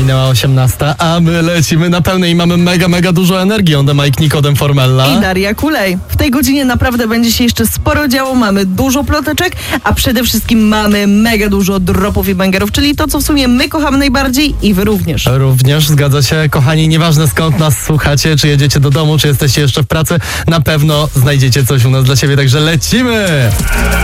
minęła 18, a my lecimy na pełnej i mamy mega dużo energii. On the Mike, Nikodem Formella. I Daria Kulej. W tej godzinie naprawdę będzie się jeszcze sporo działo, mamy dużo ploteczek, a przede wszystkim mamy mega dużo dropów i bangerów, czyli to, co w sumie my kochamy najbardziej i wy również. Również, zgadza się. Kochani, nieważne skąd nas słuchacie, czy jedziecie do domu, czy jesteście jeszcze w pracy, na pewno znajdziecie coś u nas dla siebie, także lecimy!